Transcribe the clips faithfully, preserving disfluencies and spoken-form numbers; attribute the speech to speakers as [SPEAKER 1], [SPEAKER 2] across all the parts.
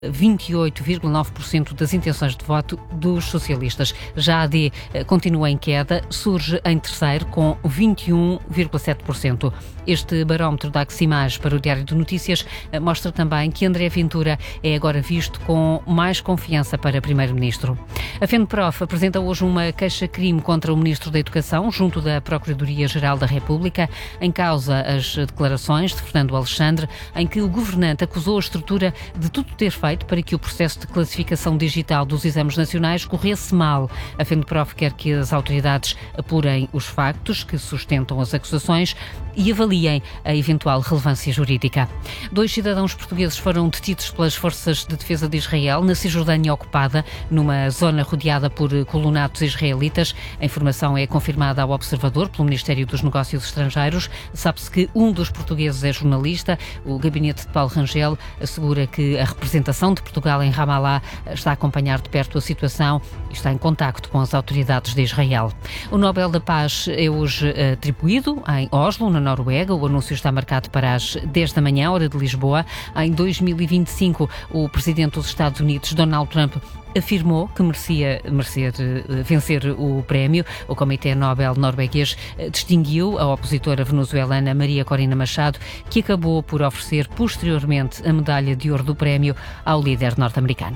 [SPEAKER 1] vinte e oito vírgula nove por cento das intenções de voto dos socialistas. Já a AD continua em queda, surge em terceiro com vinte e um vírgula sete por cento. Este barómetro da Aximage para o Diário de Notícias mostra também que André Ventura é agora visto com mais confiança para primeiro-ministro. A FENPROF apresenta hoje uma queixa-crime contra o Ministro da Educação, junto da Procuradoria-Geral da República, em causa as declarações de Fernando Alexandre, em que o governante acusou a estrutura de tudo ter feito para que o processo de classificação digital dos exames nacionais corresse mal. A FENPROF quer que as autoridades apurem os factos que sustentam as acusações e avaliem a eventual relevância jurídica. Dois cidadãos portugueses foram detidos pelas forças de defesa de Israel na Cisjordânia ocupada, numa zona rodeada por colonatos israelitas. A informação é confirmada ao Observador pelo Ministério dos Negócios Estrangeiros. Sabe-se que um dos portugueses é jornalista. O gabinete de Paulo Rangel assegura que a representação de Portugal em Ramallah está a acompanhar de perto a situação e está em contacto com as autoridades de Israel. O Nobel da Paz é hoje atribuído em Oslo, na Noruega. O anúncio está marcado para as dez da manhã, hora de Lisboa. Em dois mil e vinte e cinco, o presidente dos Estados Unidos, Donald Trump, afirmou que merecia, merecia vencer o prémio. O Comitê Nobel norueguês distinguiu a opositora venezuelana Maria Corina Machado, que acabou por oferecer posteriormente a medalha de ouro do prémio ao líder norte-americano.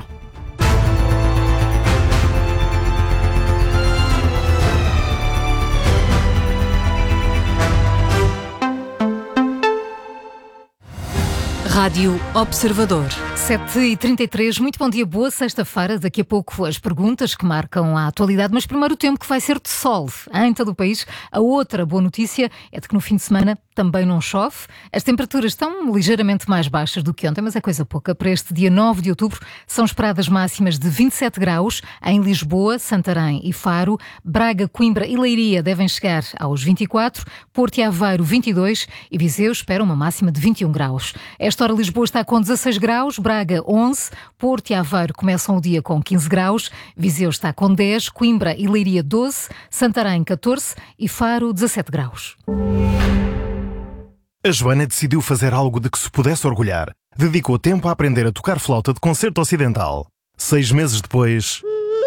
[SPEAKER 2] Rádio Observador.
[SPEAKER 3] sete e trinta e três, muito bom dia, boa sexta-feira. Daqui a pouco as perguntas que marcam a atualidade, mas primeiro o tempo que vai ser de sol em todo o país. A outra boa notícia é de que no fim de semana também não chove. As temperaturas estão ligeiramente mais baixas do que ontem, mas é coisa pouca. Para este dia nove de outubro são esperadas máximas de vinte e sete graus em Lisboa, Santarém e Faro. Braga, Coimbra e Leiria devem chegar aos vinte e quatro, Porto e Aveiro vinte e dois e Viseu espera uma máxima de vinte e um graus. Esta hora Lisboa está com dezasseis graus, Braga onze, Porto e Aveiro começam o dia com quinze graus, Viseu está com dez, Coimbra e Leiria doze, Santarém catorze e Faro dezassete graus.
[SPEAKER 4] A Joana decidiu fazer algo de que se pudesse orgulhar. Dedicou tempo a aprender a tocar flauta de concerto ocidental. Seis meses depois...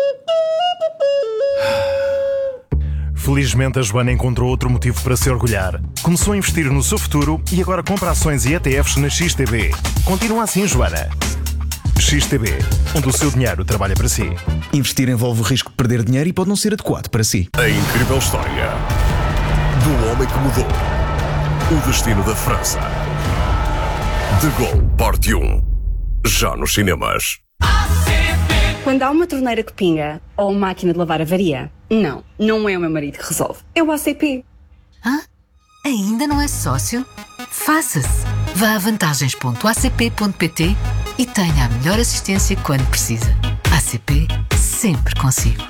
[SPEAKER 4] Felizmente, a Joana encontrou outro motivo para se orgulhar. Começou a investir no seu futuro e agora compra ações e E T Fs na X T B. Continua assim, Joana. X T B, onde o seu dinheiro trabalha para si.
[SPEAKER 5] Investir envolve o risco de perder dinheiro e pode não ser adequado para si.
[SPEAKER 6] A incrível história do homem que mudou o destino da França. De Gaulle, parte um. Já nos cinemas.
[SPEAKER 7] Quando há uma torneira que pinga ou uma máquina de lavar avaria, não, não é o meu marido que resolve. É o A C P.
[SPEAKER 2] Hã? Ainda não é sócio? Faça-se! Vá a vantagens ponto a c p ponto p t e tenha a melhor assistência quando precisa. A C P, sempre consigo.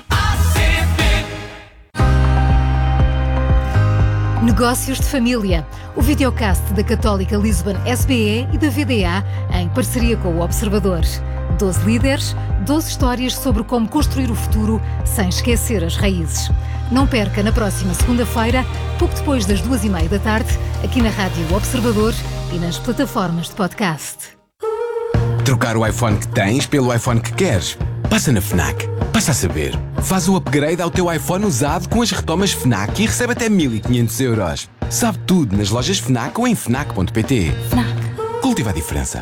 [SPEAKER 3] Negócios de Família, o videocast da Católica Lisbon S B E e da V D A em parceria com o Observador. doze líderes, doze histórias sobre como construir o futuro sem esquecer as raízes. Não perca na próxima segunda-feira, pouco depois das duas e meia da tarde, aqui na Rádio Observador e nas plataformas de podcast.
[SPEAKER 8] Trocar o iPhone que tens pelo iPhone que queres? Passa na FNAC. Passa a saber. Faz o upgrade ao teu iPhone usado com as retomas FNAC e recebe até mil e quinhentos euros. Sabe tudo nas lojas FNAC ou em fnac ponto p t. FNAC. Cultiva a diferença.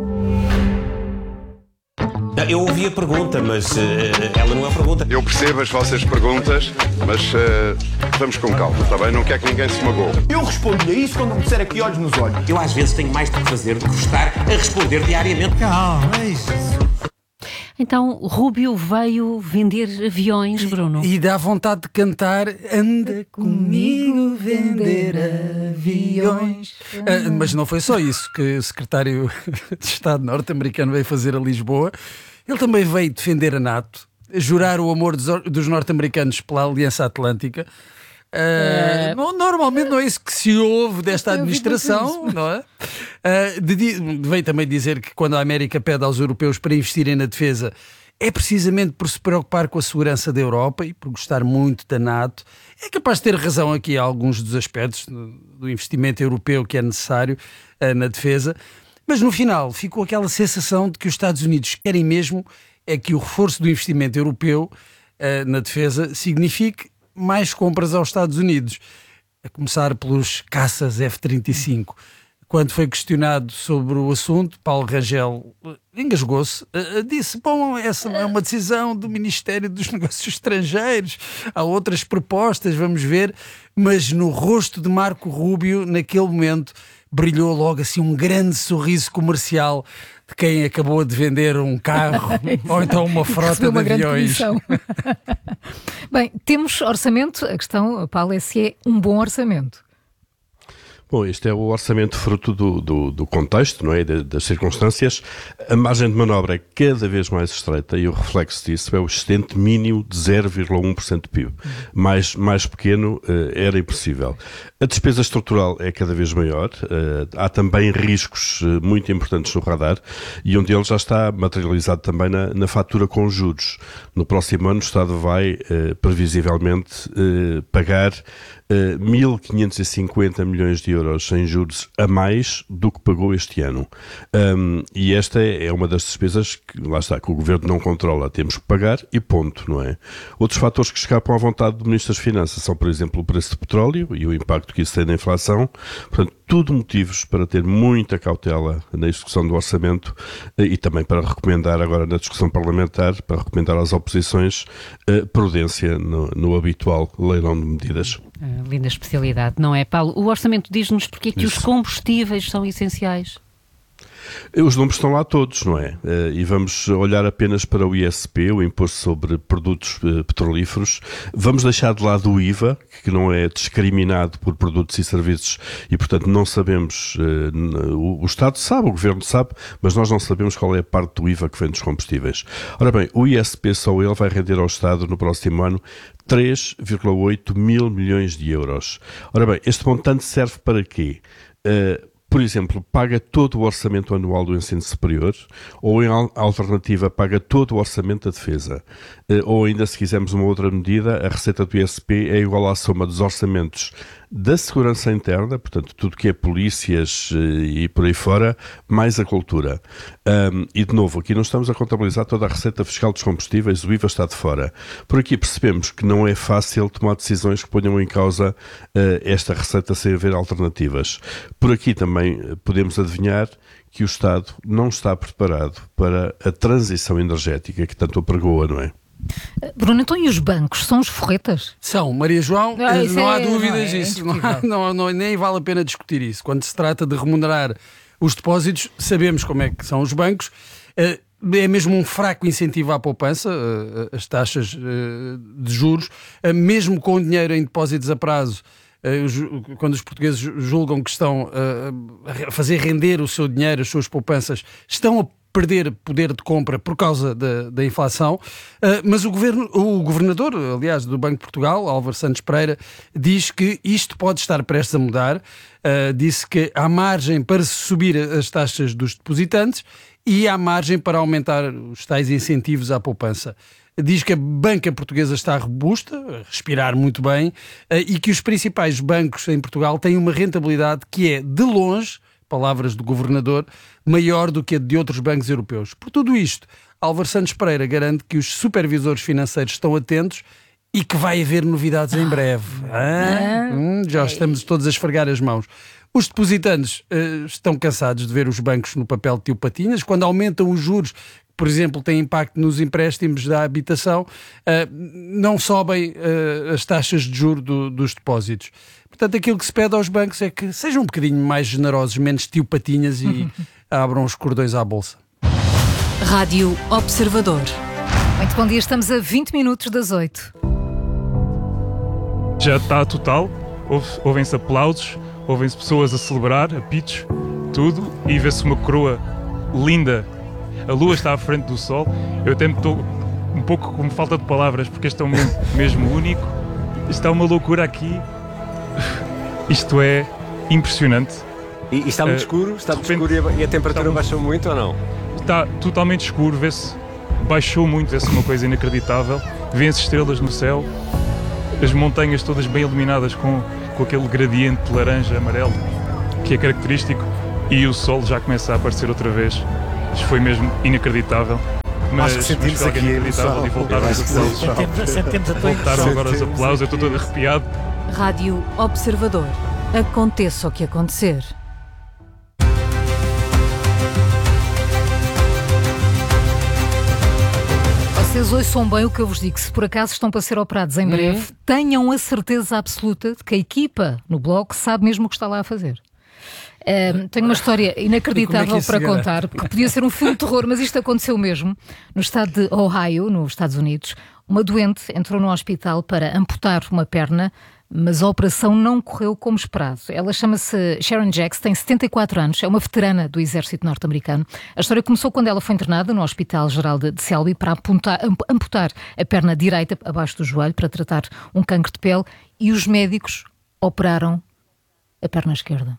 [SPEAKER 9] Eu ouvi a pergunta, mas uh, ela não é a pergunta.
[SPEAKER 10] Eu percebo as vossas perguntas, mas uh, vamos com calma, está bem? Não quer que ninguém se magoe.
[SPEAKER 11] Eu respondo-lhe a isso quando me disser aqui olhos nos olhos.
[SPEAKER 9] Eu às vezes tenho mais de fazer do que estar a responder diariamente.
[SPEAKER 3] Calma, é isso.
[SPEAKER 1] Então, Rúbio veio vender aviões, Bruno.
[SPEAKER 12] E dá vontade de cantar Anda comigo vender aviões. Ah, mas não foi só isso que o secretário de Estado norte-americano veio fazer a Lisboa. Ele também veio defender a NATO, jurar o amor dos, dos norte-americanos pela Aliança Atlântica. Uh, não, normalmente não é isso que se ouve desta administração, não é? Uh, de, veio também dizer que quando a América pede aos europeus para investirem na defesa é precisamente por se preocupar com a segurança da Europa e por gostar muito da NATO. É capaz de ter razão aqui em alguns dos aspectos do investimento europeu que é necessário uh, na defesa. Mas no final ficou aquela sensação de que os Estados Unidos querem mesmo é que o reforço do investimento europeu uh, na defesa signifique mais compras aos Estados Unidos, a começar pelos caças F trinta e cinco. Quando foi questionado sobre o assunto, Paulo Rangel engasgou-se, disse, bom, essa é uma decisão do Ministério dos Negócios Estrangeiros, há outras propostas, vamos ver, mas no rosto de Marco Rubio, naquele momento, brilhou logo assim um grande sorriso comercial de quem acabou de vender um carro ou então uma frota
[SPEAKER 3] uma
[SPEAKER 12] de aviões.
[SPEAKER 3] Bem, temos orçamento, a questão, Paulo, é se é um bom orçamento.
[SPEAKER 13] Bom, este é o orçamento fruto do, do, do contexto, não é? Das circunstâncias. A margem de manobra é cada vez mais estreita e o reflexo disso é o excedente mínimo de zero vírgula um por cento do P I B. Mais, mais pequeno uh, era impossível. A despesa estrutural é cada vez maior. Uh, há também riscos uh, muito importantes no radar e um deles já está materializado também na, na fatura com juros. No próximo ano o Estado vai uh, previsivelmente uh, pagar uh, mil quinhentos e cinquenta milhões de euros em juros a mais do que pagou este ano. Um, e esta é uma das despesas que, lá está, que o Governo não controla. Temos que pagar e ponto, não é? Outros fatores que escapam à vontade do Ministro das Finanças são, por exemplo, o preço do petróleo e o impacto que isso tem na inflação. Portanto, tudo motivos para ter muita cautela na execução do orçamento e também para recomendar agora na discussão parlamentar, para recomendar às oposições uh, prudência no, no habitual leilão de medidas.
[SPEAKER 1] Ah, linda especialidade, não é, Paulo? O orçamento diz-nos porque é que
[SPEAKER 13] Isso.
[SPEAKER 1] os combustíveis são essenciais.
[SPEAKER 13] Os números estão lá todos, não é? E vamos olhar apenas para o I S P, o Imposto sobre Produtos Petrolíferos. Vamos deixar de lado o I V A, que não é discriminado por produtos e serviços e, portanto, não sabemos, o Estado sabe, o Governo sabe, mas nós não sabemos qual é a parte do I V A que vem dos combustíveis. Ora bem, o I S P só ele vai render ao Estado no próximo ano três vírgula oito mil milhões de euros. Ora bem, este montante serve para quê? Uh, Por exemplo, paga todo o orçamento anual do ensino superior ou, em alternativa, paga todo o orçamento da defesa. Ou ainda, se quisermos uma outra medida, a receita do I S P é igual à soma dos orçamentos da segurança interna, portanto, tudo que é polícias e por aí fora, mais a cultura. Um, e, de novo, aqui não estamos a contabilizar toda a receita fiscal dos combustíveis, o I V A está de fora. Por aqui percebemos que não é fácil tomar decisões que ponham em causa uh, esta receita sem haver alternativas. Por aqui também podemos adivinhar que o Estado não está preparado para a transição energética que tanto apregoa, não é?
[SPEAKER 3] Bruno, então e os bancos? São os forretas?
[SPEAKER 12] São, Maria João,
[SPEAKER 3] ah,
[SPEAKER 12] não há
[SPEAKER 3] é,
[SPEAKER 12] dúvidas
[SPEAKER 3] não é,
[SPEAKER 12] disso. Não há, não, não, nem vale a pena discutir isso. Quando se trata de remunerar os depósitos, sabemos como é que são os bancos. É mesmo um fraco incentivo à poupança, as taxas de juros, mesmo com dinheiro em depósitos a prazo. Quando os portugueses julgam que estão a fazer render o seu dinheiro, as suas poupanças, estão a perder poder de compra por causa da, da inflação, mas o, governo, o governador, aliás, do Banco de Portugal, Álvaro Santos Pereira, diz que isto pode estar prestes a mudar, disse que há margem para subir as taxas dos depositantes e há margem para aumentar os tais incentivos à poupança. Diz que a banca portuguesa está robusta, a respirar muito bem, e que os principais bancos em Portugal têm uma rentabilidade que é, de longe, palavras do governador, maior do que a de outros bancos europeus. Por tudo isto, Álvaro Santos Pereira garante que os supervisores financeiros estão atentos e que vai haver novidades em breve. Ah, hum, já estamos todos a esfregar as mãos. Os depositantes uh, estão cansados de ver os bancos no papel de tio Patinhas. Quando aumentam os juros, por exemplo, tem impacto nos empréstimos da habitação, uh, não sobem uh, as taxas de juros do, dos depósitos. Portanto, aquilo que se pede aos bancos é que sejam um bocadinho mais generosos, menos tio Patinhas e abram os cordões à bolsa.
[SPEAKER 2] Rádio Observador.
[SPEAKER 3] Muito bom dia, estamos a vinte minutos das oito.
[SPEAKER 14] Já está total, ouvem-se aplausos, ouvem-se pessoas a celebrar, apitos, tudo, e vê-se uma coroa linda. A lua está à frente do sol. Eu até estou um pouco com falta de palavras, porque este é um momento mesmo único. Está uma loucura aqui. Isto é impressionante.
[SPEAKER 9] E, e está muito uh, escuro? Está muito repente, escuro e a, e a temperatura muito, baixou muito ou não?
[SPEAKER 14] Está totalmente escuro, vê-se, baixou muito, vê-se uma coisa inacreditável. Vêem-se estrelas no céu, as montanhas todas bem iluminadas com, com aquele gradiente laranja, amarelo, que é característico. e o sol já começa a aparecer outra vez. Isto foi mesmo inacreditável. Mas,
[SPEAKER 4] Acho que sentimos
[SPEAKER 14] mas
[SPEAKER 4] aqui
[SPEAKER 14] inacreditável e voltaram os aplausos.
[SPEAKER 15] Sentimos, sentimos a tua
[SPEAKER 14] Voltaram agora os aplausos, eu estou todo arrepiado.
[SPEAKER 16] Rádio Observador. Aconteça o que acontecer.
[SPEAKER 3] Vocês ouçam bem o que eu vos digo. Se por acaso estão para ser operados em breve, hum. tenham a certeza absoluta de que a equipa no bloco sabe mesmo o que está lá a fazer. Um, tenho uma história inacreditável é para contar, porque podia ser um filme de terror, mas isto aconteceu mesmo. No estado de Ohio, nos Estados Unidos, uma doente entrou no hospital para amputar uma perna, mas a operação não correu como esperado. Ela chama-se Sharon Jacks, tem setenta e quatro anos, é uma veterana do exército norte-americano. A história começou quando ela foi internada no Hospital Geral de Selby para apontar, amputar a perna direita abaixo do joelho para tratar um cancro de pele, e os médicos operaram a perna esquerda.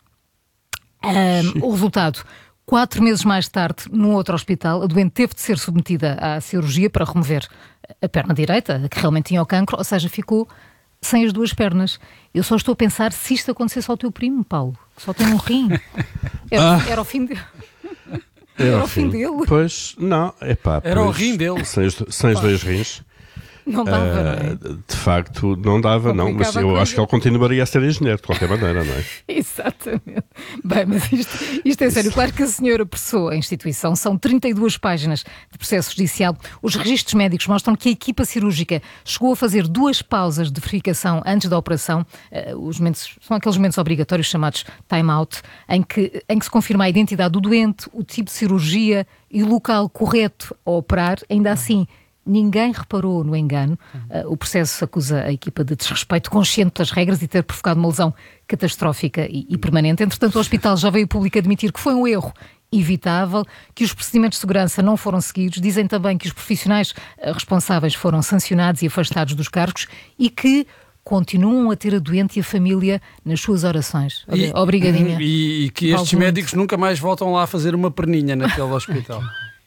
[SPEAKER 3] Um, o resultado, quatro meses mais tarde, num outro hospital, a doente teve de ser submetida à cirurgia para remover a perna direita, que realmente tinha o cancro, ou seja, ficou sem as duas pernas. Eu só estou a pensar se isto acontecesse ao teu primo, Paulo, que só tem um rim. Era, ah. era o fim dele. Era, era o fim dele.
[SPEAKER 13] Pois, não, é pá.
[SPEAKER 12] Era o rim dele.
[SPEAKER 13] Sem os, sem os dois rins.
[SPEAKER 3] Não dava, uh,
[SPEAKER 13] não é? De facto, não dava, não. Mas eu acho que ele continuaria a ser engenheiro, de qualquer maneira, não é?
[SPEAKER 3] Exatamente. Bem, mas isto, isto é sério. Claro que a senhora apressou a instituição. São trinta e duas páginas de processo judicial. Os registros médicos mostram que a equipa cirúrgica chegou a fazer duas pausas de verificação antes da operação. Uh, os momentos, são aqueles momentos obrigatórios chamados time-out, em que, em que se confirma a identidade do doente, o tipo de cirurgia e o local correto a operar. Ainda assim, ninguém reparou no engano. Uh, o processo acusa a equipa de desrespeito consciente das regras e ter provocado uma lesão catastrófica e, e permanente. Entretanto, o hospital já veio público admitir que foi um erro evitável, que os procedimentos de segurança não foram seguidos. Dizem também que os profissionais uh, responsáveis foram sancionados e afastados dos cargos e que continuam a ter a doente e a família nas suas orações.
[SPEAKER 12] E,
[SPEAKER 3] Obrigadinha.
[SPEAKER 12] E, e que estes Paulo médicos muito. nunca mais voltam lá a fazer uma perninha naquele hospital.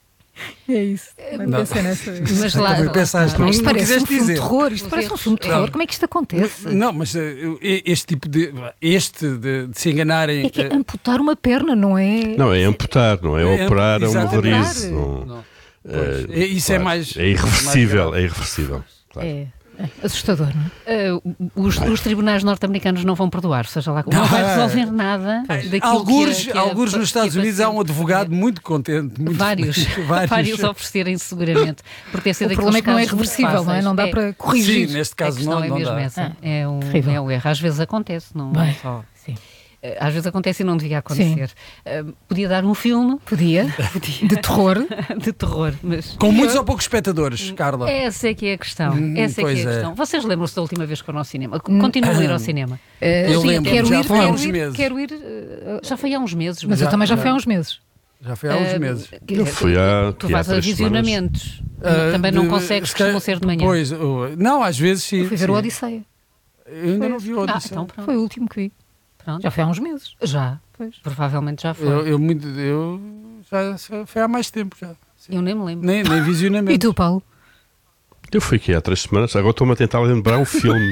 [SPEAKER 3] É isso.
[SPEAKER 12] Não.
[SPEAKER 3] Mas lá, lá,
[SPEAKER 12] pensaste,
[SPEAKER 3] lá,
[SPEAKER 12] não,
[SPEAKER 3] isto
[SPEAKER 12] não
[SPEAKER 3] parece um filme
[SPEAKER 12] dizer.
[SPEAKER 3] de terror. Isto parece um filme de terror. Como é que isto acontece?
[SPEAKER 12] Não, mas uh, este tipo de este de, de se enganarem.
[SPEAKER 3] É que é amputar uma perna, não é?
[SPEAKER 13] Não, é amputar, não é, é operar a uma variz.
[SPEAKER 12] Não. Não. Pois, é, isso claro, é mais.
[SPEAKER 13] É irreversível, é irreversível. Claro.
[SPEAKER 3] É. Assustador, não
[SPEAKER 1] é? Uh, os, os tribunais norte-americanos não vão perdoar, seja lá, não vai resolver nada daquilo
[SPEAKER 12] alguns,
[SPEAKER 1] que é, que
[SPEAKER 12] alguns
[SPEAKER 1] é,
[SPEAKER 12] nos Estados
[SPEAKER 1] que é
[SPEAKER 12] Unidos há um advogado muito contente. Muito
[SPEAKER 1] vários, vários. vários oferecerem seguramente. Porque
[SPEAKER 3] o problema é que não é reversível, não é? Não dá
[SPEAKER 1] é,
[SPEAKER 3] para corrigir.
[SPEAKER 12] Sim, neste caso
[SPEAKER 1] não,
[SPEAKER 12] não,
[SPEAKER 1] é
[SPEAKER 12] não
[SPEAKER 1] mesmo
[SPEAKER 12] dá.
[SPEAKER 1] essa. Ah, é, um, é um erro. Às vezes acontece, não
[SPEAKER 3] Bem,
[SPEAKER 1] é só.
[SPEAKER 3] Sim.
[SPEAKER 1] Às vezes acontece e não devia acontecer. Uh, podia dar um filme.
[SPEAKER 3] Podia. Podia. De terror.
[SPEAKER 1] De terror. Mas...
[SPEAKER 12] Com muitos ou poucos espectadores, Carla?
[SPEAKER 1] Essa é que é a questão.
[SPEAKER 12] Hum,
[SPEAKER 1] Essa é que é a
[SPEAKER 12] é.
[SPEAKER 1] questão. Vocês lembram-se da última vez que foram ao cinema? Continuam a ir ao cinema?
[SPEAKER 12] Uh, eu
[SPEAKER 3] sim,
[SPEAKER 12] lembro,
[SPEAKER 3] quero
[SPEAKER 12] já
[SPEAKER 3] ir,
[SPEAKER 12] foi há
[SPEAKER 3] quero
[SPEAKER 12] uns
[SPEAKER 3] ir,
[SPEAKER 12] meses.
[SPEAKER 3] Quero ir uh,
[SPEAKER 1] já foi há uns meses.
[SPEAKER 3] Mas já, eu também já, já fui há uns meses.
[SPEAKER 12] Já foi há uns uh, meses.
[SPEAKER 13] Eu fui há
[SPEAKER 1] Tu vais a visionamentos. Uh, também não consegues, costuma ser de manhã.
[SPEAKER 12] Pois, uh, não, às vezes sim.
[SPEAKER 3] Eu fui ver
[SPEAKER 12] sim.
[SPEAKER 3] o Odisseia.
[SPEAKER 12] Eu ainda foi. não vi o Odisseia.
[SPEAKER 3] Ah, então, foi o último que vi.
[SPEAKER 1] Pronto.
[SPEAKER 3] Já foi há uns meses.
[SPEAKER 1] Já. Pois. Provavelmente já foi.
[SPEAKER 12] Eu, eu, muito, eu já, já foi há mais tempo já.
[SPEAKER 1] Sim. Eu nem me lembro.
[SPEAKER 12] Nem, nem visionamento.
[SPEAKER 3] E tu, Paulo?
[SPEAKER 13] Eu fui aqui há três semanas, agora estou-me a tentar lembrar o filme.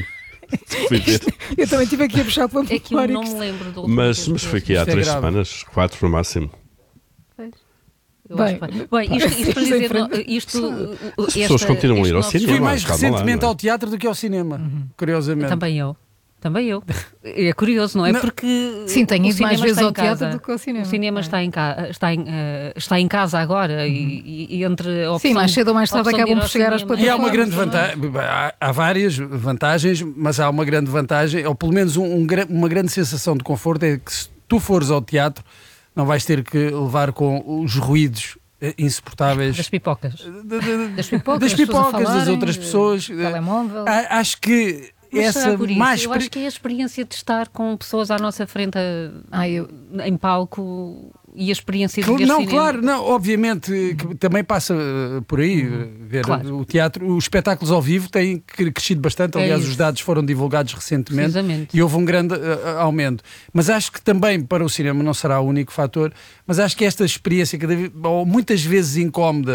[SPEAKER 3] Eu também estive aqui a puxar pela
[SPEAKER 1] memória. É que eu não me lembro do
[SPEAKER 13] Mas, mas foi aqui há três é semanas, quatro no máximo.
[SPEAKER 1] Pois. Bem, bem, isto, isto para dizer, não, isto,
[SPEAKER 13] as pessoas esta, continuam a ir ao cinema.
[SPEAKER 12] Fui mais recentemente
[SPEAKER 13] lá,
[SPEAKER 12] ao teatro do que ao cinema, uhum. curiosamente.
[SPEAKER 1] Também eu. Também eu. É curioso, não é?
[SPEAKER 3] Não.
[SPEAKER 1] Porque
[SPEAKER 3] sim, tenho ido mais vezes ao teatro do que ao cinema.
[SPEAKER 1] O cinema é. está, em ca... está, em, uh, está em casa agora uhum. e, e entre a opção,
[SPEAKER 3] sim, mais cedo ou mais tarde acabam por chegar às plataformas.
[SPEAKER 12] E há uma grande vantagem, há, há várias vantagens, mas há uma grande vantagem, ou pelo menos um, um, uma grande sensação de conforto, é que se tu fores ao teatro não vais ter que levar com os ruídos insuportáveis
[SPEAKER 1] das pipocas,
[SPEAKER 3] de, de, das pipocas,
[SPEAKER 12] das, pipocas, falarem, das outras pessoas.
[SPEAKER 3] Telemóvel.
[SPEAKER 12] Acho que essa mais
[SPEAKER 1] eu acho que é a experiência de estar com pessoas à nossa frente
[SPEAKER 3] ah, eu...
[SPEAKER 1] em palco e a experiência de ver
[SPEAKER 12] não,
[SPEAKER 1] cinema.
[SPEAKER 12] Claro, não, obviamente que também passa por aí uhum. ver claro. o teatro, os espetáculos ao vivo têm crescido bastante, aliás é os dados foram divulgados recentemente e houve um grande uh, aumento, mas acho que também para o cinema não será o único fator, mas acho que esta experiência cada vez, ou muitas vezes incómoda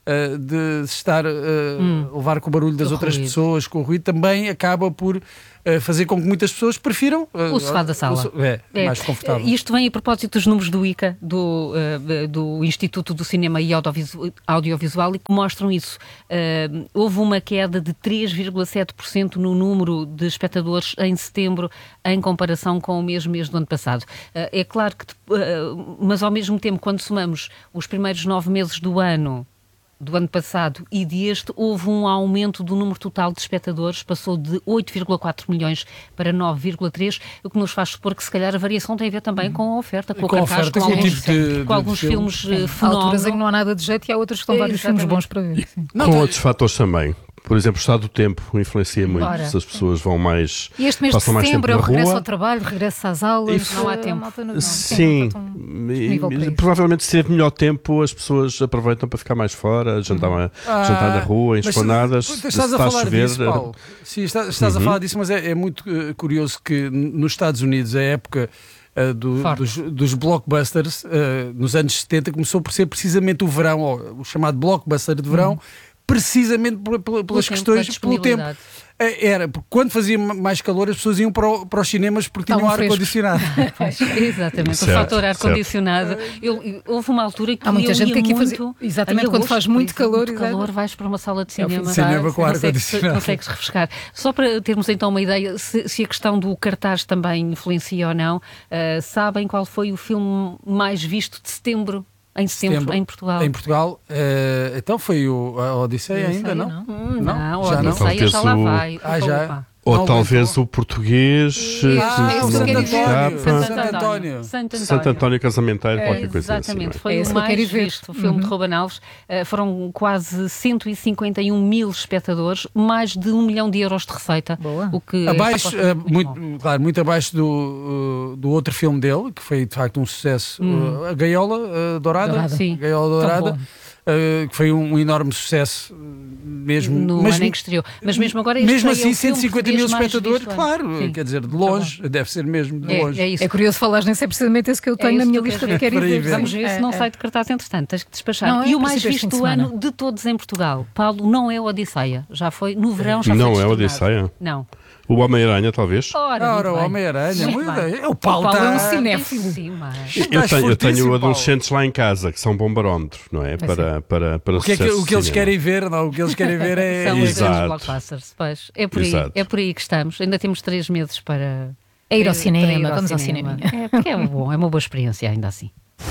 [SPEAKER 12] uh, de estar a uh, hum. levar com o barulho das
[SPEAKER 1] o
[SPEAKER 12] outras
[SPEAKER 1] ruído.
[SPEAKER 12] pessoas, com o ruído, também acaba por uh, fazer com que muitas pessoas prefiram uh,
[SPEAKER 1] o sofá da sala.
[SPEAKER 12] O, é, é, mais confortável.
[SPEAKER 1] Isto vem a propósito dos números do I C A, do, uh, do Instituto do Cinema e Audiovisu- Audiovisual, e que mostram isso. Uh, houve uma queda de três vírgula sete por cento no número de espectadores em setembro, em comparação com o mesmo mês do ano passado. Uh, é claro que, uh, mas ao mesmo tempo, quando somamos os primeiros nove meses do ano, do ano passado e deste, houve um aumento do número total de espectadores, passou de oito vírgula quatro milhões para nove vírgula três, o que nos faz supor que se calhar a variação tem a ver também com a oferta, com,
[SPEAKER 12] com
[SPEAKER 1] o cartaz,
[SPEAKER 12] oferta,
[SPEAKER 1] com,
[SPEAKER 12] com
[SPEAKER 1] alguns,
[SPEAKER 12] tipo de,
[SPEAKER 1] com alguns
[SPEAKER 12] de
[SPEAKER 1] filmes
[SPEAKER 12] filme.
[SPEAKER 3] Há alturas em que não há nada de jeito e há outras que estão
[SPEAKER 1] É,
[SPEAKER 3] vários filmes bons para ver. Sim.
[SPEAKER 13] Com
[SPEAKER 12] Não,
[SPEAKER 13] outros fatores também. Por exemplo, o estado do tempo influencia muito.
[SPEAKER 3] Ora.
[SPEAKER 13] Se as pessoas vão mais.
[SPEAKER 3] E este mês de
[SPEAKER 13] passam mais tempo
[SPEAKER 3] setembro é o
[SPEAKER 13] na
[SPEAKER 3] regresso
[SPEAKER 13] rua.
[SPEAKER 3] ao trabalho, regresso às aulas.
[SPEAKER 1] Não há
[SPEAKER 3] eh,
[SPEAKER 1] tempo.
[SPEAKER 3] malta não- não-
[SPEAKER 13] Sim,
[SPEAKER 3] não está tão
[SPEAKER 13] e-
[SPEAKER 3] disponível para
[SPEAKER 13] e
[SPEAKER 3] isso.
[SPEAKER 13] provavelmente se teve melhor tempo, as pessoas aproveitam para ficar mais fora, jantar, uma-
[SPEAKER 12] Ah,
[SPEAKER 13] jantar na rua, em
[SPEAKER 12] mas
[SPEAKER 13] esplanadas.
[SPEAKER 12] tu- tu
[SPEAKER 13] Se
[SPEAKER 12] Estás a
[SPEAKER 13] está a
[SPEAKER 12] falar
[SPEAKER 13] chover,
[SPEAKER 12] disso, Paulo. Sim, estás, estás
[SPEAKER 13] Uhum.
[SPEAKER 12] a falar disso, mas é, é muito uh, curioso que n- nos Estados Unidos a época uh, do-
[SPEAKER 1] Forte.
[SPEAKER 12] dos, dos blockbusters uh, nos anos setenta começou por ser precisamente o verão, ou o chamado blockbuster de verão, precisamente por- por- pelas
[SPEAKER 1] tempo,
[SPEAKER 12] questões,
[SPEAKER 1] pela
[SPEAKER 12] pelo tempo.
[SPEAKER 1] disponibilidade.
[SPEAKER 12] Eh, Era, porque quando fazia mais calor as pessoas iam para, o- para os cinemas porque tinham
[SPEAKER 3] Estavam
[SPEAKER 12] ar-condicionado.
[SPEAKER 1] Pois, exatamente,
[SPEAKER 13] Certo,
[SPEAKER 1] o fator
[SPEAKER 13] certo.
[SPEAKER 1] ar-condicionado. Eu- eu- houve uma altura que
[SPEAKER 3] Há muita
[SPEAKER 1] eu
[SPEAKER 3] gente
[SPEAKER 1] ia
[SPEAKER 3] que aqui
[SPEAKER 1] muito,
[SPEAKER 3] fazia- exatamente,
[SPEAKER 1] Ai,
[SPEAKER 3] quando
[SPEAKER 1] hoje,
[SPEAKER 3] faz
[SPEAKER 1] por
[SPEAKER 3] muito
[SPEAKER 1] exemplo,
[SPEAKER 3] calor,
[SPEAKER 1] muito
[SPEAKER 3] exato.
[SPEAKER 1] calor, vais para uma sala de
[SPEAKER 3] É o fim
[SPEAKER 1] cinema,
[SPEAKER 3] de
[SPEAKER 12] Cinema
[SPEAKER 3] tarde,
[SPEAKER 12] com ar-condicionado.
[SPEAKER 1] consegues refrescar. Só para termos então uma ideia, se, se a questão do cartaz também influencia ou não, uh, sabem qual foi o filme mais visto de setembro? Em setembro,
[SPEAKER 12] Setembro,
[SPEAKER 1] em Portugal.
[SPEAKER 12] Em Portugal, eh, então foi o, a Odisseia ainda, não?
[SPEAKER 3] não?
[SPEAKER 1] Hum, não,
[SPEAKER 12] já
[SPEAKER 1] a
[SPEAKER 12] não?
[SPEAKER 1] Odisseia já lá
[SPEAKER 13] Talvez o-
[SPEAKER 1] vai.
[SPEAKER 12] Ah,
[SPEAKER 1] Opa,
[SPEAKER 12] já?
[SPEAKER 1] opa.
[SPEAKER 13] Ou
[SPEAKER 12] Não
[SPEAKER 13] talvez
[SPEAKER 12] aguentou.
[SPEAKER 13] o português.
[SPEAKER 1] Ah,
[SPEAKER 13] que
[SPEAKER 1] é o
[SPEAKER 13] não
[SPEAKER 1] que eu quero
[SPEAKER 13] nos
[SPEAKER 1] ver.
[SPEAKER 13] escapa.
[SPEAKER 12] Santo
[SPEAKER 1] Santo
[SPEAKER 12] António.
[SPEAKER 1] António. Santo António.
[SPEAKER 13] Santo António Casamenteiro,
[SPEAKER 1] É,
[SPEAKER 13] qualquer coisa
[SPEAKER 1] exatamente,
[SPEAKER 13] assim.
[SPEAKER 1] foi
[SPEAKER 3] É
[SPEAKER 1] o
[SPEAKER 3] esse que eu
[SPEAKER 1] mais
[SPEAKER 3] quero ver.
[SPEAKER 1] visto, o filme
[SPEAKER 3] Uhum.
[SPEAKER 1] de Ruben Alves. Uh, foram quase cento e cinquenta e um mil espectadores, mais de um milhão de euros de receita.
[SPEAKER 3] Boa.
[SPEAKER 1] O que
[SPEAKER 12] Abaixo,
[SPEAKER 1] está
[SPEAKER 12] eh,
[SPEAKER 1] muito
[SPEAKER 12] muito,
[SPEAKER 1] bom.
[SPEAKER 12] claro, muito abaixo do, uh, do outro filme dele, que foi de facto um sucesso,
[SPEAKER 1] Hum.
[SPEAKER 12] uh, a Gaiola uh, Dourada,
[SPEAKER 3] Dourada.
[SPEAKER 1] Sim.
[SPEAKER 12] Gaiola
[SPEAKER 1] Tão
[SPEAKER 12] Dourada,
[SPEAKER 1] bom.
[SPEAKER 12] uh, que foi um, um enorme sucesso uh, mesmo.
[SPEAKER 1] No
[SPEAKER 12] mas,
[SPEAKER 1] ano em que estreou. Mas mesmo agora este
[SPEAKER 12] mesmo
[SPEAKER 1] é o
[SPEAKER 12] assim,
[SPEAKER 1] filme
[SPEAKER 12] cento e cinquenta mil
[SPEAKER 1] português mais
[SPEAKER 12] espectadores,
[SPEAKER 1] visto, é.
[SPEAKER 12] claro,
[SPEAKER 1] Sim.
[SPEAKER 12] quer dizer, de longe, deve ser mesmo de
[SPEAKER 1] É,
[SPEAKER 12] longe.
[SPEAKER 1] é isso.
[SPEAKER 3] É curioso falar nisso, é precisamente esse que eu
[SPEAKER 1] É
[SPEAKER 3] tenho
[SPEAKER 1] isso
[SPEAKER 3] na minha
[SPEAKER 1] que eu
[SPEAKER 3] lista
[SPEAKER 1] quero
[SPEAKER 3] de quero ir
[SPEAKER 12] ver.
[SPEAKER 3] ver.
[SPEAKER 12] Para ir
[SPEAKER 1] Vamos
[SPEAKER 3] Sim.
[SPEAKER 1] ver se
[SPEAKER 3] É,
[SPEAKER 1] não
[SPEAKER 3] é.
[SPEAKER 1] sai de cartaz entretanto, tens que despachar.
[SPEAKER 3] Não, é
[SPEAKER 1] e o
[SPEAKER 3] a
[SPEAKER 1] mais
[SPEAKER 3] princípio este
[SPEAKER 1] visto
[SPEAKER 3] fim de
[SPEAKER 1] do ano
[SPEAKER 3] semana.
[SPEAKER 1] de todos em Portugal, Paulo, não é o Odisseia. Já foi, no verão já
[SPEAKER 13] Não
[SPEAKER 1] foi
[SPEAKER 13] é o
[SPEAKER 1] destornado.
[SPEAKER 13] Odisseia?
[SPEAKER 1] Não.
[SPEAKER 13] O Homem-Aranha, talvez?
[SPEAKER 1] Ora,
[SPEAKER 12] Ora, o
[SPEAKER 1] muito bem.
[SPEAKER 12] Homem-Aranha,
[SPEAKER 1] Muito
[SPEAKER 12] muito
[SPEAKER 1] bem.
[SPEAKER 12] bem. É o Paulo,
[SPEAKER 3] Paulo é um
[SPEAKER 12] está-
[SPEAKER 3] cinéfilo.
[SPEAKER 1] Sim, mas...
[SPEAKER 13] Eu
[SPEAKER 12] Estás
[SPEAKER 13] tenho, eu tenho
[SPEAKER 12] fortíssimo,
[SPEAKER 13] adolescentes lá em casa que são bom barómetro, não é? Para, para, para
[SPEAKER 12] O que, é que,
[SPEAKER 13] sucesso
[SPEAKER 12] o que
[SPEAKER 13] de
[SPEAKER 12] eles
[SPEAKER 13] cinema.
[SPEAKER 12] querem ver, não? O que eles querem ver é.
[SPEAKER 1] São os
[SPEAKER 13] Exato.
[SPEAKER 1] grandes blockbusters. Pois, é por aí,
[SPEAKER 13] Exato.
[SPEAKER 1] é por aí que estamos. Ainda temos três meses para
[SPEAKER 3] É ir ao
[SPEAKER 1] para
[SPEAKER 3] cinema,
[SPEAKER 1] ir
[SPEAKER 3] vamos ao cinema.
[SPEAKER 1] É, porque é bom, é uma boa experiência ainda assim.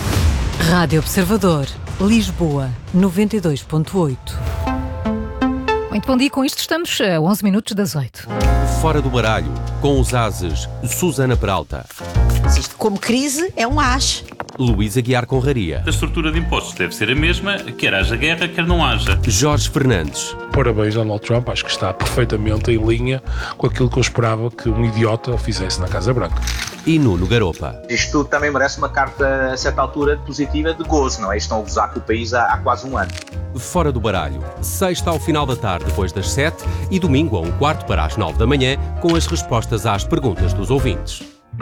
[SPEAKER 16] Rádio Observador, Lisboa, noventa e dois ponto oito.
[SPEAKER 3] Muito bom dia, com isto estamos a onze minutos das oito.
[SPEAKER 15] Fora do baralho, com os ases, Susana Peralta,
[SPEAKER 17] Se isto como crise é um as.
[SPEAKER 15] Luísa Guiar Conraria,
[SPEAKER 18] A estrutura de impostos deve ser a mesma, quer haja guerra, quer não haja.
[SPEAKER 15] Jorge Fernandes,
[SPEAKER 19] Parabéns, Donald Trump, acho que está perfeitamente em linha com aquilo que eu esperava que um idiota fizesse na Casa Branca.
[SPEAKER 15] e Nuno Garopa.
[SPEAKER 20] Isto também merece uma carta, a certa altura, positiva de gozo, não é? Estão a gozar com o país há, há quase um ano.
[SPEAKER 15] Fora do baralho, sexta ao final da tarde depois das sete e domingo a um quarto para as nove da manhã com as respostas às perguntas dos ouvintes.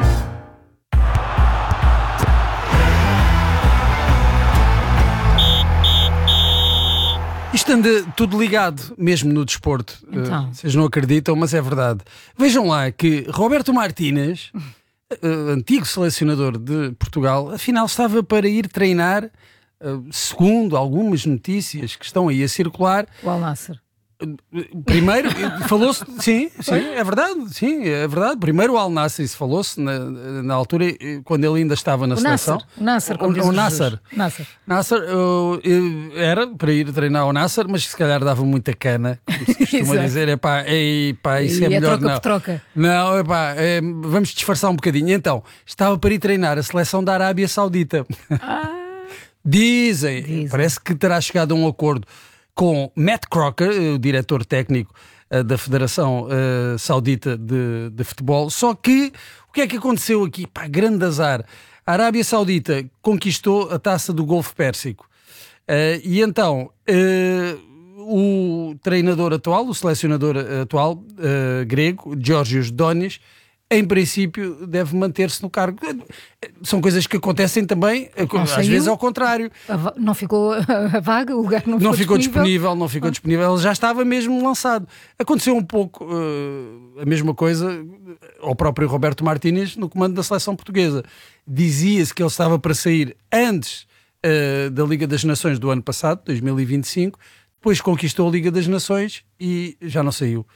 [SPEAKER 12] Isto anda tudo ligado, mesmo no desporto.
[SPEAKER 3] Então.
[SPEAKER 12] Uh, vocês não acreditam, mas é verdade. Vejam lá que Roberto Martínez, uh, antigo selecionador de Portugal, afinal estava para ir treinar, uh, segundo algumas notícias que estão aí a circular.
[SPEAKER 3] O Al Nassr.
[SPEAKER 12] Primeiro, falou-se, sim, sim, é verdade, sim, é verdade. Primeiro o Al Nassr, isso falou-se na, na altura, quando ele ainda estava na
[SPEAKER 3] O
[SPEAKER 12] seleção.
[SPEAKER 3] Nasser, o Nasser, como
[SPEAKER 12] o,
[SPEAKER 3] diz
[SPEAKER 12] o
[SPEAKER 3] o
[SPEAKER 12] Nasser.
[SPEAKER 3] Jesus. Nasser.
[SPEAKER 12] Nasser, eu- eu- era para ir treinar ao Nasser, mas se calhar dava muita cana, como se costuma
[SPEAKER 3] Exato.
[SPEAKER 12] dizer. É pá, é, pá, isso
[SPEAKER 3] E
[SPEAKER 12] é
[SPEAKER 3] é
[SPEAKER 12] melhor
[SPEAKER 3] troca
[SPEAKER 12] não.
[SPEAKER 3] por troca.
[SPEAKER 12] Não, é pá, é, vamos disfarçar um bocadinho. Então, estava para ir treinar a seleção da Arábia Saudita. Dizem,
[SPEAKER 3] Dizem.
[SPEAKER 12] parece que terá chegado a um acordo com Matt Crocker, o diretor técnico eh, da Federação eh, Saudita de, de Futebol. Só que, o que é que aconteceu aqui? Pá, grande azar. A Arábia Saudita conquistou a taça do Golfo Pérsico. Eh, e então, eh, o treinador atual, o selecionador atual, eh, grego, Georgios Donis, em princípio deve manter-se no cargo. São coisas que acontecem também, não às saiu. vezes ao contrário.
[SPEAKER 3] Não ficou a vaga, o lugar não ficou,
[SPEAKER 12] não ficou disponível.
[SPEAKER 3] disponível.
[SPEAKER 12] Não ficou disponível, ele já estava mesmo lançado. Aconteceu um pouco uh, a mesma coisa ao próprio Roberto Martínez no comando da seleção portuguesa. Dizia-se que ele estava para sair antes uh, da Liga das Nações do ano passado, dois mil e vinte e cinco, depois conquistou a Liga das Nações e já não saiu.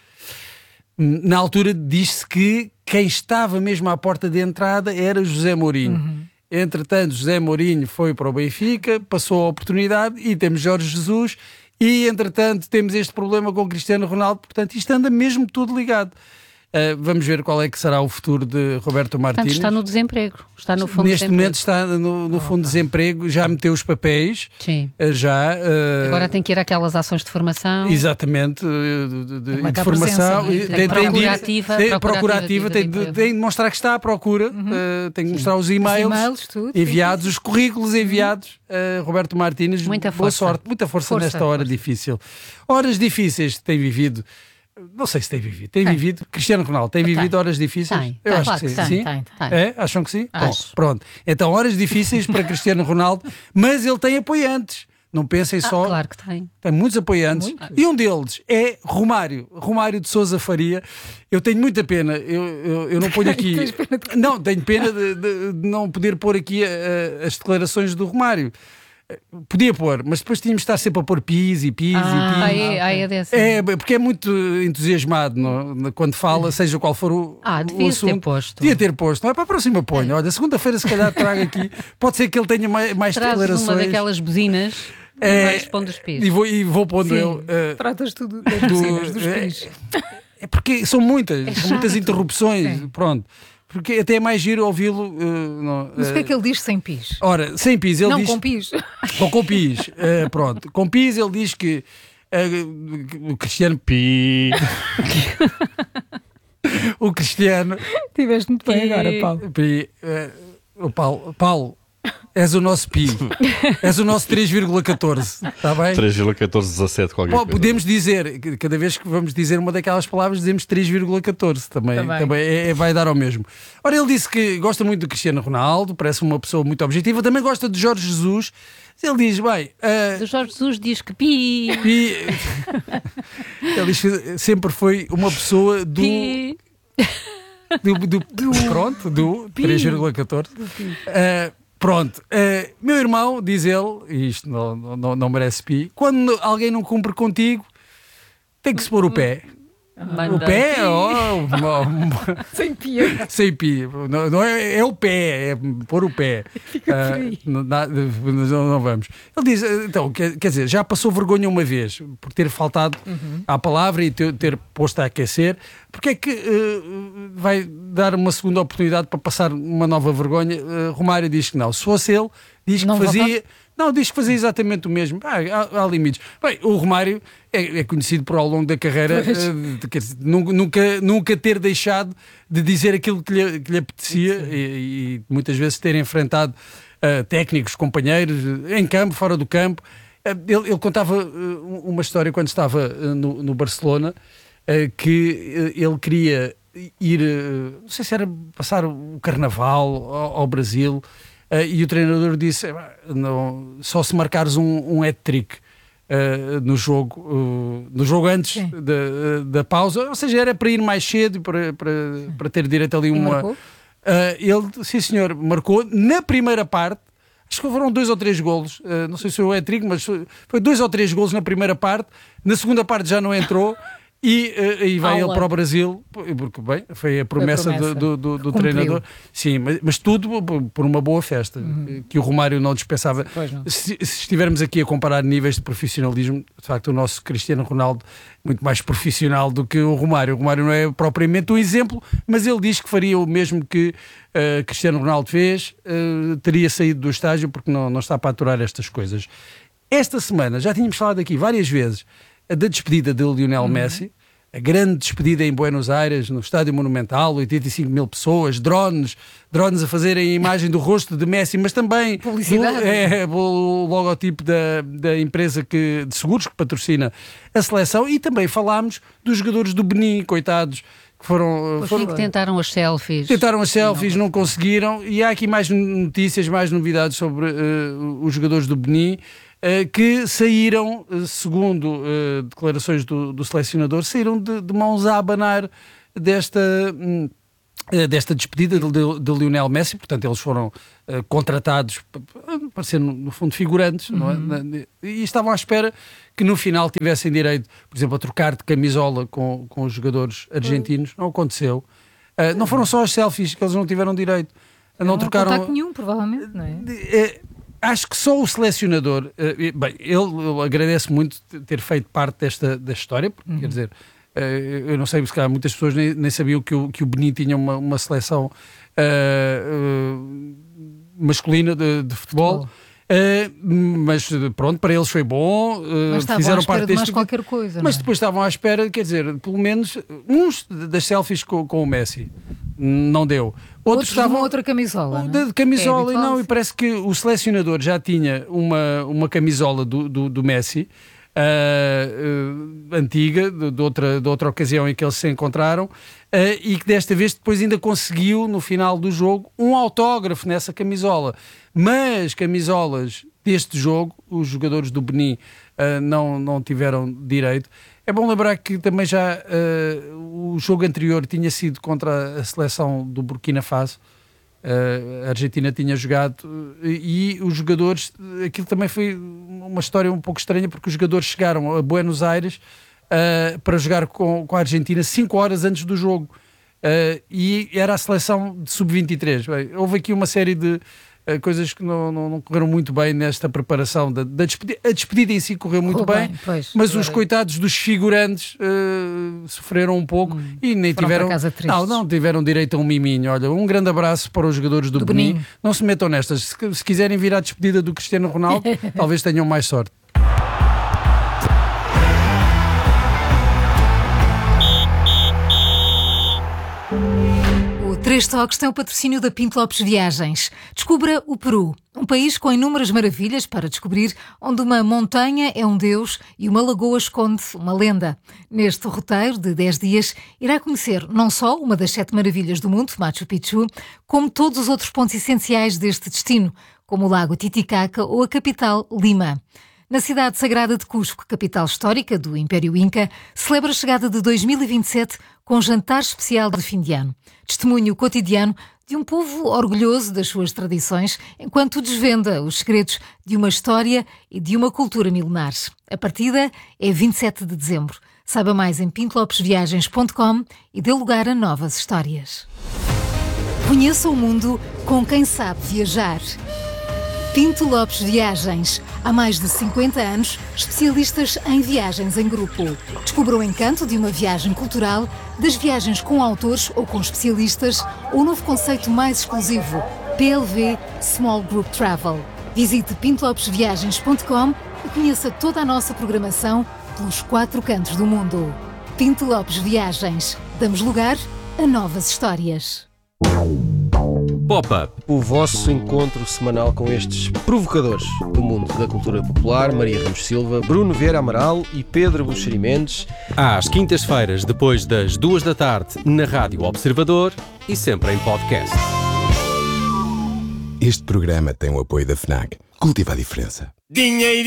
[SPEAKER 12] Na altura diz-se que quem estava mesmo à porta de entrada era José Mourinho. Uhum. Entretanto, José Mourinho foi para o Benfica, passou a oportunidade e temos Jorge Jesus e, entretanto, temos este problema com o Cristiano Ronaldo. Portanto, isto anda mesmo tudo ligado. Uh, vamos ver qual é que será o futuro de Roberto Martínez.
[SPEAKER 1] Portanto, está no desemprego. Está no fundo
[SPEAKER 12] Neste
[SPEAKER 1] de
[SPEAKER 12] momento está no, no fundo de desemprego, já meteu os papéis.
[SPEAKER 1] Sim.
[SPEAKER 12] Uh, já, uh,
[SPEAKER 1] Agora tem que ir àquelas ações de formação.
[SPEAKER 12] Exatamente, uh, de, de, de, de formação.
[SPEAKER 1] Presença,
[SPEAKER 12] tem, tem,
[SPEAKER 1] procurativa.
[SPEAKER 12] Tem,
[SPEAKER 1] procurativa,
[SPEAKER 12] procurativa tem,
[SPEAKER 1] de,
[SPEAKER 12] de, tem de mostrar que está à procura, uhum. uh, tem de mostrar os e-mails,
[SPEAKER 3] os e-mails tudo,
[SPEAKER 12] enviados,
[SPEAKER 3] sim.
[SPEAKER 12] os currículos enviados. Uh, Roberto Martínez,
[SPEAKER 1] muita
[SPEAKER 12] boa
[SPEAKER 1] força.
[SPEAKER 12] sorte, muita força, força nesta hora força. difícil. Horas difíceis que tem vivido. Não sei se tem vivido. Tem, tem. vivido. Cristiano Ronaldo tem vivido tem. horas difíceis?
[SPEAKER 1] Tem.
[SPEAKER 12] Eu
[SPEAKER 1] tem.
[SPEAKER 12] acho
[SPEAKER 1] Claro
[SPEAKER 12] que sim.
[SPEAKER 1] Tem,
[SPEAKER 12] sim?
[SPEAKER 1] Tem, tem.
[SPEAKER 12] É? Acham que sim?
[SPEAKER 1] Acho.
[SPEAKER 12] Bom, pronto. Então, horas difíceis para Cristiano Ronaldo, mas ele tem apoiantes. Não pensem
[SPEAKER 1] ah,
[SPEAKER 12] só.
[SPEAKER 1] Claro que tem.
[SPEAKER 12] Tem muitos apoiantes. Muito. E um deles é Romário. Romário de Sousa Faria. Eu tenho muita pena. Eu, eu, eu não ponho aqui. Não, tenho pena de, de, de não poder pôr aqui a, a, as declarações do Romário. Podia pôr, mas depois tínhamos de estar sempre a pôr pis e pis
[SPEAKER 1] ah,
[SPEAKER 12] e pis.
[SPEAKER 1] É, é, dessa.
[SPEAKER 12] É, porque é muito entusiasmado no, quando fala, seja qual for o,
[SPEAKER 1] ah,
[SPEAKER 12] o assunto.
[SPEAKER 1] Ter posto.
[SPEAKER 12] Devia ter posto. Não é para a próxima ponho. Olha, segunda-feira se calhar trago aqui. Pode ser que ele tenha mais, mais declarações.
[SPEAKER 1] uma daquelas buzinas
[SPEAKER 12] é,
[SPEAKER 1] e vais pondo os pis.
[SPEAKER 12] E vou, e vou pondo eu. Uh,
[SPEAKER 3] Tratas tudo das buzinas, dos pis.
[SPEAKER 12] É, é porque são muitas, é são muitas interrupções. Sim. Pronto. Porque até é mais giro ouvi-lo. Uh, não,
[SPEAKER 3] Mas o uh, que é que ele diz sem pis?
[SPEAKER 12] Ora, sem pis. Ele
[SPEAKER 3] não,
[SPEAKER 12] diz,
[SPEAKER 3] com pis.
[SPEAKER 12] Ou com pis. Uh, pronto. Com pis ele diz que uh, o Cristiano Pi. o Cristiano.
[SPEAKER 3] Tiveste muito bem agora, Paulo.
[SPEAKER 12] Pi, uh, o Paulo. Paulo. És o nosso Pi. És o nosso três vírgula catorze. Está bem?
[SPEAKER 13] três vírgula catorze dezassete qualquer
[SPEAKER 12] Bom,
[SPEAKER 13] coisa.
[SPEAKER 12] Podemos dizer, cada vez que vamos dizer uma daquelas palavras, dizemos três vírgula catorze. Também, também. também é, é, vai dar ao mesmo. Ora, ele disse que gosta muito do Cristiano Ronaldo, parece uma pessoa muito objetiva. Também gosta de Jorge Jesus. Ele diz, bem... Uh,
[SPEAKER 1] o Jorge Jesus diz que Pi...
[SPEAKER 12] pi ele diz que sempre foi uma pessoa do... Pi. Do, do, do, pronto, do três vírgula catorze. Uh, Pronto, uh, meu irmão, diz ele, e isto não, não, não merece pi, quando alguém não cumpre contigo, tem que se pôr o pé.
[SPEAKER 1] Manda
[SPEAKER 12] o pé, oh, oh,
[SPEAKER 3] sem pi.
[SPEAKER 12] Sem pi. Não, não é, é o pé, é pôr o pé. Uh, não, não, não vamos. Ele diz, então, quer, quer dizer, já passou vergonha uma vez por ter faltado uhum. à palavra e ter, ter posto a aquecer. Porque é que uh, vai dar uma segunda oportunidade para passar uma nova vergonha? Uh, Romário diz que não. Se fosse ele, diz
[SPEAKER 3] não
[SPEAKER 12] que fazia.
[SPEAKER 3] Voltar?
[SPEAKER 12] Não, diz que fazia exatamente o mesmo. Ah, há, há limites. Bem, o Romário é, é conhecido por ao longo da carreira uh, de, quer dizer, nunca, nunca ter deixado de dizer aquilo que lhe, que lhe apetecia e, e muitas vezes ter enfrentado uh, técnicos, companheiros, em campo, fora do campo. Uh, ele, ele contava uh, uma história quando estava uh, no, no Barcelona. Uh, que uh, ele queria ir, uh, não sei se era passar o Carnaval ao, ao Brasil, uh, e o treinador disse, não, só se marcares um, um hat-trick uh, no jogo, uh, no jogo antes da, da pausa, ou seja, era para ir mais cedo, para, para, para ter direito ali uma... Uh, ele, sim senhor, marcou na primeira parte. Acho que foram dois ou três golos, uh, não sei se foi o hat-trick, mas foi, foi dois ou três golos na primeira parte, na segunda parte já não entrou. E, uh, e vai Aula. ele para o Brasil, porque bem, foi a promessa, foi a promessa. do, do, do treinador. Sim, mas, mas tudo por uma boa festa, uhum. que o Romário não dispensava. Não. Se, se estivermos aqui a comparar níveis de profissionalismo, de facto o nosso Cristiano Ronaldo é muito mais profissional do que o Romário. O Romário não é propriamente um exemplo, mas ele diz que faria o mesmo que uh, Cristiano Ronaldo fez, uh, teria saído do estágio porque não, não está para aturar estas coisas. Esta semana, já tínhamos falado aqui várias vezes, da despedida de Lionel uhum. Messi, a grande despedida em Buenos Aires, no Estádio Monumental, oitenta e cinco mil pessoas, drones, drones a fazerem a imagem do rosto de Messi, mas também
[SPEAKER 3] publicidade.
[SPEAKER 12] Do, é, o logotipo da, da empresa que, de seguros que patrocina a seleção, e também falámos dos jogadores do Benin, coitados, que foram...
[SPEAKER 1] Pois
[SPEAKER 12] foram
[SPEAKER 1] que tentaram as selfies.
[SPEAKER 12] Tentaram as selfies, não. não conseguiram. E há aqui mais notícias, mais novidades sobre uh, os jogadores do Benin, uh, que saíram, uh, segundo uh, declarações do, do selecionador, saíram de, de mãos a abanar desta... Um, desta despedida de, de, de Lionel Messi. Portanto, eles foram uh, contratados para ser, no, no fundo, figurantes, uhum. não é? E estavam à espera que no final tivessem direito, por exemplo, a trocar de camisola com, com os jogadores argentinos. Não aconteceu. Uh, não foram só as selfies que eles não tiveram direito. Não,
[SPEAKER 3] não
[SPEAKER 12] trocaram...
[SPEAKER 3] contacto nenhum, provavelmente, não é?
[SPEAKER 12] Uh, acho que só o selecionador, uh, bem, ele, ele agradece muito ter feito parte desta, desta história, porque, uhum. quer dizer, eu não sei, se calhar muitas pessoas nem, nem sabiam que o, que o Benin tinha uma, uma seleção uh, uh, masculina de, de futebol, uh, mas pronto, para eles foi bom, uh,
[SPEAKER 3] mas
[SPEAKER 12] fizeram parte
[SPEAKER 3] deste...
[SPEAKER 12] deste...
[SPEAKER 3] qualquer coisa,
[SPEAKER 12] mas
[SPEAKER 3] não é?
[SPEAKER 12] Depois estavam à espera, quer dizer, pelo menos uns das selfies com, com o Messi, não deu.
[SPEAKER 3] Outros,
[SPEAKER 12] Outros estavam
[SPEAKER 3] de uma outra camisola,
[SPEAKER 12] de, de camisola,
[SPEAKER 3] é
[SPEAKER 12] e não, e parece que o selecionador já tinha uma, uma camisola do, do, do Messi, Uh, uh, antiga, de, de, outra, de outra ocasião em que eles se encontraram, uh, e que desta vez depois ainda conseguiu, no final do jogo, um autógrafo nessa camisola. Mas camisolas deste jogo, os jogadores do Benin uh, não, não tiveram direito. É bom lembrar que também já uh, o jogo anterior tinha sido contra a seleção do Burkina Faso. Uh, a Argentina tinha jogado uh, e os jogadores, aquilo também foi uma história um pouco estranha, porque os jogadores chegaram a Buenos Aires uh, para jogar com, com a Argentina cinco horas antes do jogo, uh, e era a seleção de sub vinte e três. Bem, houve aqui uma série de uh, coisas que não, não, não correram muito bem nesta preparação da, da despedida. A despedida em si correu muito
[SPEAKER 3] Correu
[SPEAKER 12] bem,
[SPEAKER 3] bem pois,
[SPEAKER 12] mas
[SPEAKER 3] agora...
[SPEAKER 12] os coitados dos figurantes uh, sofreram um pouco hum, e nem tiveram não, não tiveram direito a um miminho. Olha, um grande abraço para os jogadores do, do Benin. Benin. Não se metam nestas. Se, se quiserem vir à despedida do Cristiano Ronaldo, talvez tenham mais sorte.
[SPEAKER 3] Três Toques tem o patrocínio da Pinto Lopes Viagens. Descubra o Peru, um país com inúmeras maravilhas para descobrir, onde uma montanha é um deus e uma lagoa esconde uma lenda. Neste roteiro de dez dias, irá conhecer não só uma das sete maravilhas do mundo, Machu Picchu, como todos os outros pontos essenciais deste destino, como o Lago Titicaca ou a capital, Lima. Na cidade sagrada de Cusco, capital histórica do Império Inca, celebra a chegada de dois mil e vinte e sete com um jantar especial de fim de ano. Testemunho cotidiano de um povo orgulhoso das suas tradições, enquanto desvenda os segredos de uma história e de uma cultura milenar. A partida é vinte e sete de dezembro. Saiba mais em pinto lopes viagens ponto com e dê lugar a novas histórias. Conheça o mundo com quem sabe viajar. Pinto Lopes Viagens. Há mais de cinquenta anos, especialistas em viagens em grupo. Descubra o encanto de uma viagem cultural, das viagens com autores ou com especialistas, ou o novo conceito mais exclusivo, P L V Small Group Travel. Visite pinto lopes viagens ponto com e conheça toda a nossa programação pelos quatro cantos do mundo. Pinto Lopes Viagens. Damos lugar a novas histórias.
[SPEAKER 21] Pop-Up, o vosso encontro semanal com estes provocadores do mundo da cultura popular, Maria Ramos Silva, Bruno Vieira Amaral e Pedro Buxeri Mendes.
[SPEAKER 15] Às quintas-feiras, depois das duas da tarde, na Rádio Observador e sempre em podcast.
[SPEAKER 8] Este programa tem o apoio da FNAC. Cultiva a diferença.
[SPEAKER 22] Dinheiro